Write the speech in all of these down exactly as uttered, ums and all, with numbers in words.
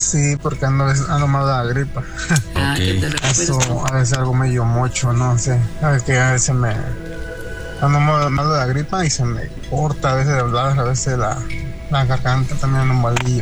sí, porque ando, ando mal de la gripa. Ah, Ok. que te recuperes Eso pronto. a veces algo medio mocho, no sé. A veces que a veces me ando mal, mal de la gripa y se me corta a veces de hablar, a veces la, la garganta también ando malillo.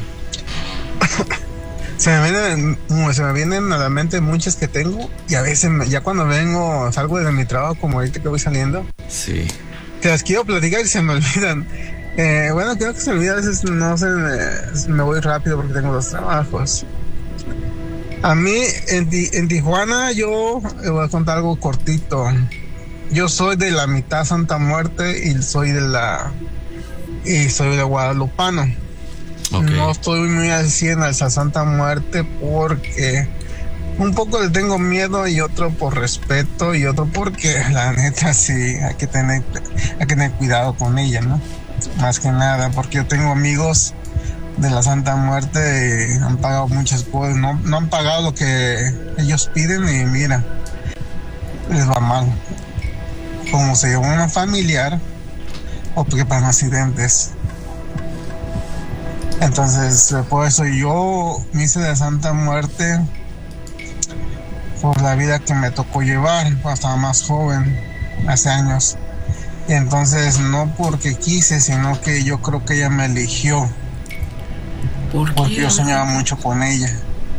Se me vienen, mm, se me vienen a la mente muchas que tengo y a veces me- ya cuando vengo, salgo de mi trabajo como ahorita que voy saliendo, Sí. te las quiero platicar y se me olvidan. Eh, bueno, creo que se me olvida, a veces no sé, me, me voy rápido porque tengo dos trabajos. A mí, en, Ti- en Tijuana, yo eh, voy a contar algo cortito. Yo soy de la mitad Santa Muerte y soy de la y soy de guadalupano. Ok. No estoy muy al cien a esa Santa Muerte porque un poco le tengo miedo y otro por respeto y otro porque la neta sí hay que tener hay que tener cuidado con ella, ¿no? Más que nada porque yo tengo amigos de la Santa Muerte y han pagado muchas cosas, no, no han pagado lo que ellos piden y mira, les va mal. Como se llevó una familiar o porque pasan accidentes. Entonces, por eso yo me hice de Santa Muerte por la vida que me tocó llevar cuando estaba más joven, hace años. Y entonces, no porque quise, sino que yo creo que ella me eligió, ¿Por porque qué? yo soñaba mucho con ella.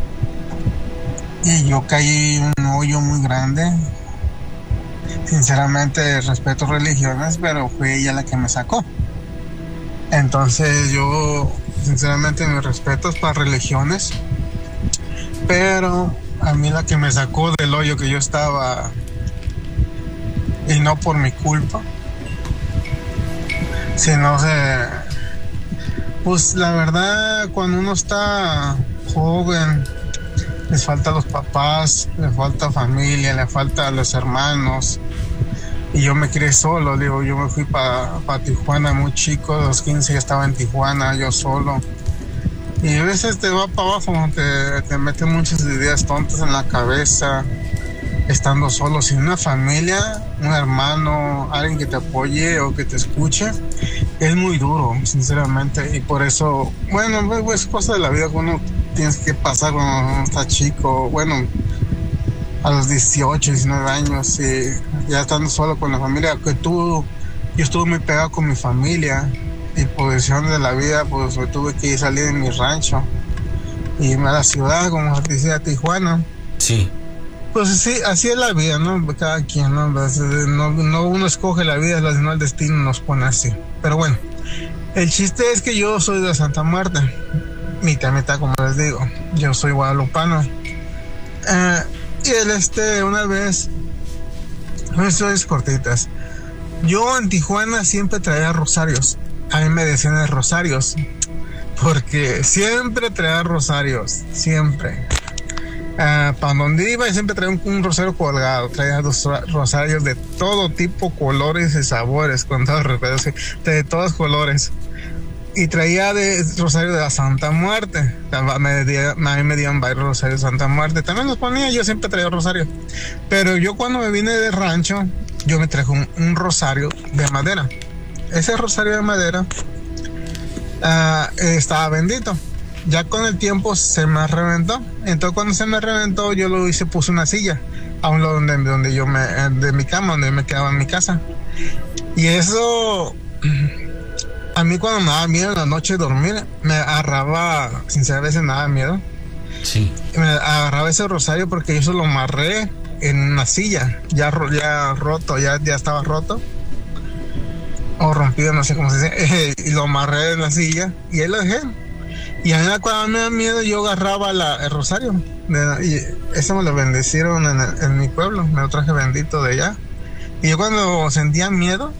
Y yo caí en un hoyo muy grande. Sinceramente, respeto religiones, pero fue ella la que me sacó. Entonces, yo, sinceramente, mis respetos para religiones, pero a mí la que me sacó del hoyo que yo estaba, y no por mi culpa, sino se, pues la verdad, cuando uno está joven, les falta a los papás, le falta familia, le falta a los hermanos. Y yo me crié solo, digo, yo me fui para pa Tijuana muy chico, a los quince ya estaba en Tijuana, yo solo. Y a veces te va para abajo, te, te meten muchas ideas tontas en la cabeza, estando solo, sin una familia, un hermano, alguien que te apoye o que te escuche, es muy duro, sinceramente. Y por eso, bueno, pues, es cosa de la vida que uno tiene que pasar cuando uno está chico, bueno, a los dieciocho, diecinueve años, y ya estando solo con la familia, que tú, yo estuve muy pegado con mi familia, y por decisiones de la vida, pues me tuve que salir de mi rancho, y irme a la ciudad, como decía Tijuana. Sí. Pues sí, así es la vida, ¿no? Cada quien, ¿no? No, no uno escoge la vida, sino el destino nos pone así. Pero bueno, el chiste es que yo soy de Santa Muerte, mitad, mitad, como les digo. Yo soy guadalupano. Eh, y él, este, una vez, unas historias cortitas. Yo en Tijuana siempre traía rosarios. A mí me decían de rosarios, porque siempre traía rosarios, siempre. Uh, para donde iba, siempre traía un, un rosario colgado, traía dos rosarios de todo tipo, colores y sabores, con todo respeto, de todos colores. Y traía de rosario de la Santa Muerte. Me di, a mí me dieron varios rosarios de Santa Muerte. También los ponía, yo siempre traía rosario. Pero yo cuando me vine de rancho, yo me traje un, un rosario de madera. Ese rosario de madera uh, estaba bendito. Ya con el tiempo se me reventó. Entonces cuando se me reventó, yo lo hice, puse una silla a un lado donde, donde yo me, de mi cama, donde me quedaba en mi casa. Y eso, a mí cuando me daba miedo en la noche dormir, me agarraba, sinceramente me daba miedo. Sí. Me agarraba ese rosario porque yo se lo amarré en una silla, ya, ya roto, ya, ya estaba roto. O rompido, no sé cómo se dice. Y lo amarré en la silla y ahí lo dejé. Y a mí cuando me da miedo yo agarraba la, el rosario y eso me lo bendecieron en, el, en mi pueblo, me lo traje bendito de allá. Y yo cuando sentía miedo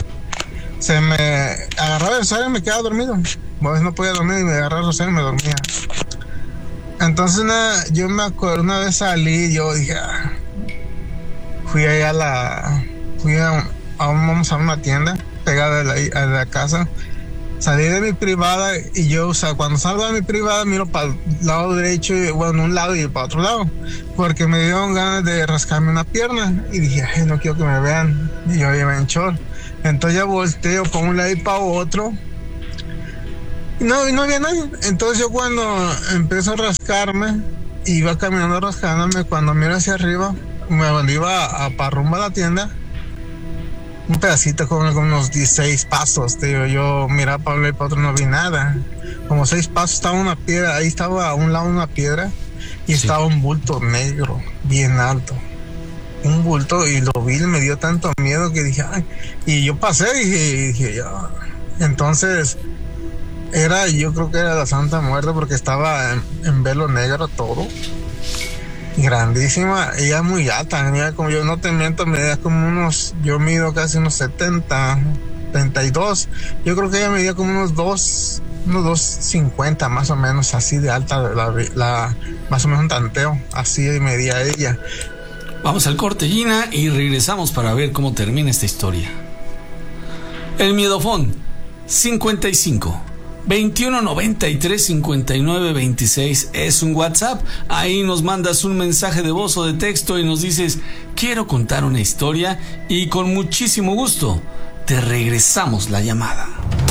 se me agarraba el rosario y me quedaba dormido. Pues no podía dormir y me agarraba el rosario y me dormía. Entonces una, yo me acuerdo, una vez salí y yo dije, ah, fui allá a la, fui a, a, vamos a una tienda pegada de la, a la casa. Salí de mi privada y yo, o sea, cuando salgo de mi privada miro para el lado derecho, y, bueno, un lado y para otro lado, porque me dieron ganas de rascarme una pierna y dije, ay, no quiero que me vean, y yo iba en short. Entonces ya volteo para un lado y para otro No, y no había nadie. Entonces yo cuando empiezo a rascarme, iba caminando rascándome, cuando miro hacia arriba, cuando iba a, a para rumbo a la tienda, un pedacito como con unos dieciséis pasos, tío. Yo miraba para un lado y para otro, no vi nada. Como seis pasos, estaba una piedra, ahí estaba a un lado una piedra y sí. Estaba un bulto negro, bien alto. Un bulto, y lo vi y me dio tanto miedo que dije, ay, y yo pasé y dije, y dije ya. Entonces, era, yo creo que era la Santa Muerte porque estaba en, en velo negro todo. Grandísima, ella muy alta, ella como yo no te miento, medía como unos, yo mido casi unos setenta, setenta y dos, yo creo que ella medía como unos dos, unos dos cincuenta más o menos, así de alta, la, la, más o menos un tanteo, así medía ella. Vamos al corte, Gina, y regresamos para ver cómo termina esta historia. El miedofón, cincuenta y cinco, veintiuno noventa y tres, cincuenta y nueve veintiséis, es un WhatsApp. Ahí nos mandas un mensaje de voz o de texto y nos dices, quiero contar una historia, y con muchísimo gusto te regresamos la llamada.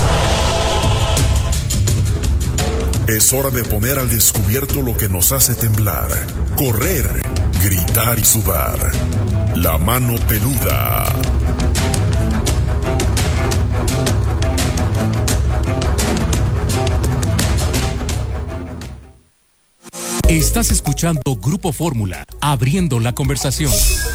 Es hora de poner al descubierto lo que nos hace temblar, correr, gritar y sudar. La mano peluda. Estás escuchando Grupo Fórmula, abriendo la conversación.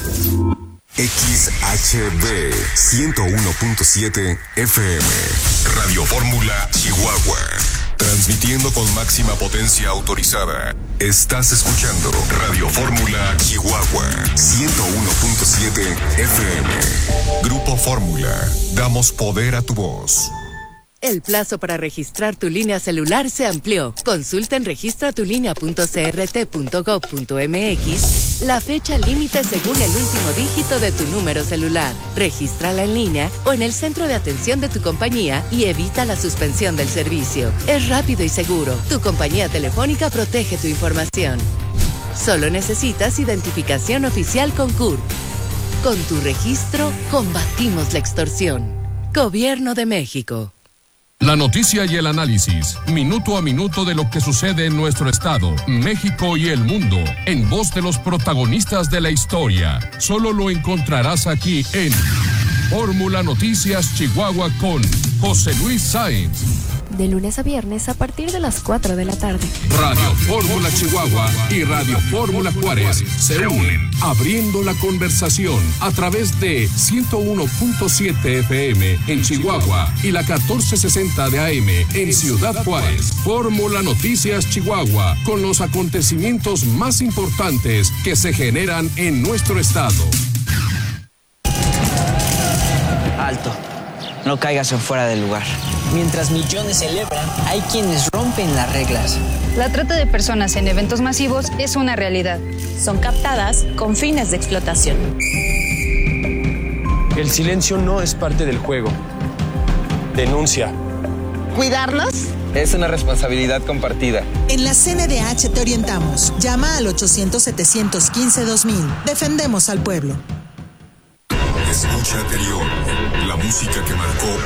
X H B ciento uno punto siete F M, Radio Fórmula Chihuahua. Transmitiendo con máxima potencia autorizada. Estás escuchando Radio Fórmula Chihuahua ciento uno punto siete F M. Grupo Fórmula. Damos poder a tu voz. El plazo para registrar tu línea celular se amplió. Consulta en registra tu línea punto c r t punto gov punto m x la fecha límite según el último dígito de tu número celular. Regístrala en línea o en el centro de atención de tu compañía y evita la suspensión del servicio. Es rápido y seguro. Tu compañía telefónica protege tu información. Solo necesitas identificación oficial con C U R P. Con tu registro, combatimos la extorsión. Gobierno de México. La noticia y el análisis, minuto a minuto de lo que sucede en nuestro estado, México y el mundo, en voz de los protagonistas de la historia. Solo lo encontrarás aquí en Fórmula Noticias Chihuahua con José Luis Sáenz. De lunes a viernes a partir de las cuatro de la tarde. Radio Fórmula Chihuahua y Radio Fórmula Juárez se unen, abriendo la conversación a través de ciento uno punto siete F M en Chihuahua y la catorce sesenta de A M en Ciudad Juárez. Fórmula Noticias Chihuahua, con los acontecimientos más importantes que se generan en nuestro estado. Alto. No caigas en fuera del lugar. Mientras millones celebran, hay quienes rompen las reglas. La trata de personas en eventos masivos es una realidad. Son captadas con fines de explotación. El silencio no es parte del juego. Denuncia. ¿Cuidarnos? Es una responsabilidad compartida. En la C N D H te orientamos. Llama al ochocientos, setecientos quince, dos mil. Defendemos al pueblo. Escucha anterior, la música que marcó